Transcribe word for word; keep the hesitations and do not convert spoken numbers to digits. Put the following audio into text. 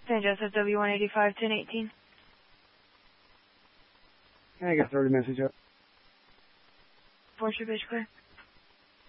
San Joseph W one eighty-five, ten eighteen. I got thirty message up. Four True Bridge clear.